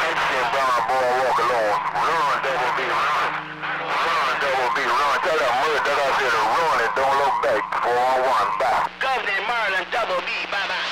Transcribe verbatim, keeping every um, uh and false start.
nineteen Brown boy walk along. Run, double B, run. Run, double B, run. Tell that mother that I said to run and don't look back. four one one, bye. Governor Maryland, double B, bye bye.